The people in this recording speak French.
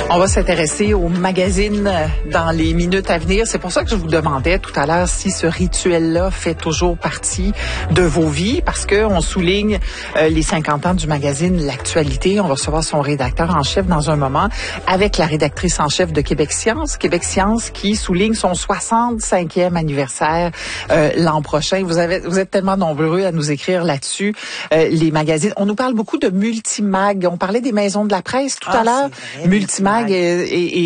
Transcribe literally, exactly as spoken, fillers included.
On va s'intéresser au magazine dans les minutes à venir. C'est pour ça que je vous demandais tout à l'heure si ce rituel-là fait toujours partie de vos vies, parce que on souligne euh, les cinquante ans du magazine L'Actualité. On va recevoir son rédacteur en chef dans un moment avec la rédactrice en chef de Québec Science. Québec Science qui souligne son soixante-cinquième anniversaire euh, l'an prochain. Vous avez, vous êtes tellement nombreux à nous écrire là-dessus. Euh, les magazines. On nous parle beaucoup de Multimag. On parlait des maisons de la presse tout ah, à l'heure. Multimag Multimag et, et, et